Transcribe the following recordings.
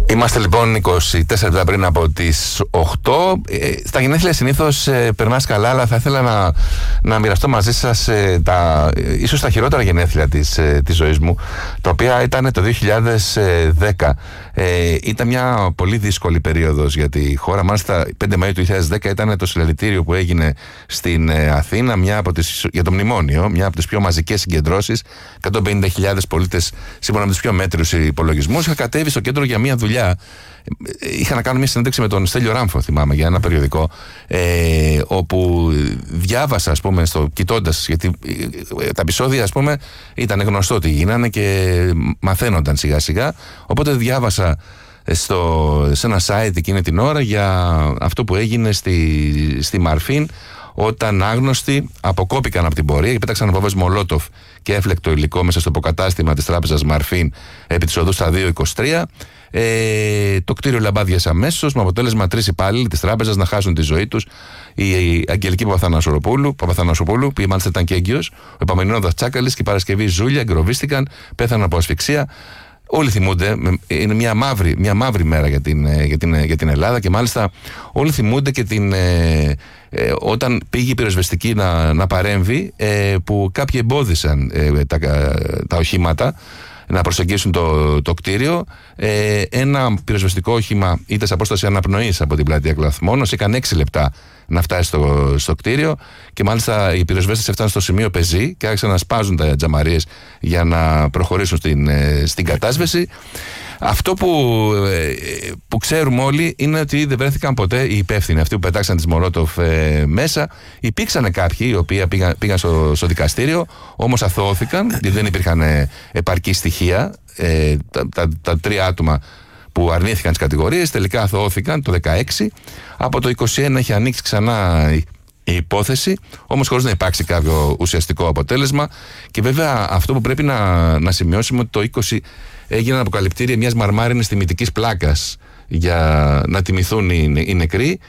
Είμαστε λοιπόν 24 λεπτά πριν από τις 8. Στα γενέθλια συνήθως περνάς καλά, αλλά θα ήθελα να μοιραστώ μαζί σας ίσως τα χειρότερα γενέθλια της ζωής μου, τα οποία ήταν το 2010. Ήταν μια πολύ δύσκολη περίοδος για τη χώρα. Μάλιστα 5 Μαΐου του 2010 ήταν το συλλαλητήριο που έγινε στην Αθήνα για το μνημόνιο, μια από τις πιο μαζικές συγκεντρώσεις. 150.000 πολίτες, σύμφωνα με τους πιο μέτριους υπολογισμούς. Είχα κατέβει στο κέντρο για μια δουλειά. Είχα να κάνω μια συνέντευξη με τον Στέλιο Ράμφο, θυμάμαι, για ένα περιοδικό, όπου διάβασα, ας πούμε, κοιτώντας, γιατί τα επεισόδια, ας πούμε, ήταν γνωστό ότι γίνανε και μαθαίνονταν σιγά σιγά. Οπότε διάβασα σε ένα site εκείνη την ώρα για αυτό που έγινε στη Μαρφίν, όταν άγνωστοι αποκόπηκαν από την πορεία και πέταξαν βόμβες Μολότοφ και έφλεκτο υλικό μέσα στο υποκατάστημα της τράπεζας Μαρφίν επί της οδού στα 223. Το κτίριο λαμπάδιασε αμέσως, με αποτέλεσμα 3 υπάλληλοι της τράπεζας να χάσουν τη ζωή τους. Η Αγγελική Παπαθανασοπούλου, που μάλιστα ήταν και έγκυος, ο Επαμενίδας Τσάκαλης και η Παρασκευή Ζούλια εγκροβίστηκαν, πέθαναν από ασφυξία. Όλοι θυμούνται, είναι μια μαύρη μέρα για την Ελλάδα, και μάλιστα όλοι θυμούνται και όταν πήγε η πυροσβεστική να παρέμβει, που κάποιοι εμπόδισαν τα οχήματα να προσεγγίσουν το κτίριο. Ένα πυροσβεστικό όχημα ήταν σε απόσταση αναπνοής από την πλατεία Κλαθμόνος, έκανε 6 λεπτά να φτάσει στο κτίριο, και μάλιστα οι πυροσβέστες έφταναν στο σημείο πεζή και άρχισαν να σπάζουν τα τζαμαρίες για να προχωρήσουν στην κατάσβεση. Αυτό που ξέρουμε όλοι είναι ότι δεν βρέθηκαν ποτέ οι υπεύθυνοι, αυτοί που πετάξαν τις Μολότοφ μέσα. Υπήρξαν κάποιοι οι οποίοι πήγαν στο δικαστήριο, όμως αθώωθηκαν γιατί δεν υπήρχαν επαρκή στοιχεία. Τα 3 άτομα που αρνήθηκαν τις κατηγορίες τελικά αθωώθηκαν το 2016. Από το 2021 έχει ανοίξει ξανά η υπόθεση, όμως χωρίς να υπάρξει κάποιο ουσιαστικό αποτέλεσμα. Και βέβαια αυτό που πρέπει να σημειώσουμε, ότι το 20 έγιναν αποκαλυπτήρια μιας μαρμάρινης τιμητικής πλάκας για να τιμηθούν οι νεκροί.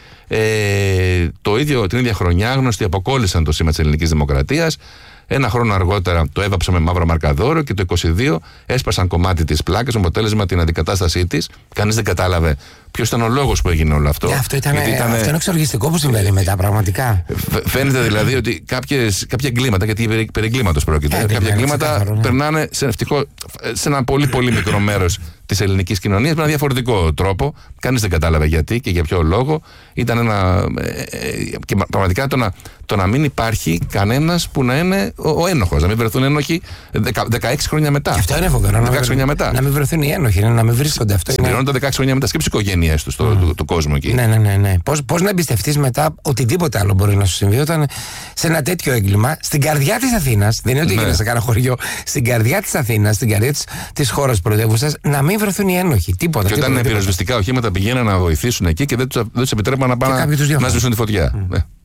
Την ίδια χρονιά άγνωστοι αποκόλλησαν το σήμα της Ελληνικής Δημοκρατίας. 1 χρόνο αργότερα το έβαψαν με μαύρο μαρκαδόρο, και το 22 έσπασαν κομμάτι της πλάκας με αποτέλεσμα την αντικατάστασή της. Κανείς δεν κατάλαβε ποιος ήταν ο λόγος που έγινε όλο αυτό. Αυτό είναι εξοργιστικό που συμβαίνει μετά, πραγματικά. Φαίνεται δηλαδή ότι κάποια εγκλήματα, γιατί περί εγκλήματος πρόκειται, κάποια εγκλήματα περνάνε σε ένα πολύ πολύ μικρό μέρος της ελληνικής κοινωνίας με ένα διαφορετικό τρόπο. Κανείς δεν κατάλαβε γιατί και για ποιο λόγο. Ήταν και πραγματικά το να μην υπάρχει κανένας που να είναι ο ένοχος, να μην βρεθούν ένοχοι 16 χρόνια μετά. Και αυτό είναι φοβερό. 16 χρόνια μετά. Να μην βρεθούν οι ένοχοι, να μην βρίσκονται. Συμπληρώνονται 16 χρόνια μετά. Σκέψου οι οικογένειές τους, του κόσμου εκεί. Ναι. Πώς να εμπιστευτείς μετά οτιδήποτε άλλο μπορεί να σου συμβεί όταν σε ένα τέτοιο έγκλημα, στην καρδιά της Αθήνας, δεν είναι ότι έγινε σε κάνα χωριό, στην καρδιά της Αθήνας, στην καρδιά της χώρας πρωτεύουσας, να μην βρεθούν οι ένοχοι. Τίποτα. Και όταν πυροσβεστικά οχήματα πηγαίναν να βοηθήσουν εκεί και δεν τους επιτρέπαν να πάνε να σβήσουν τη φωτιά.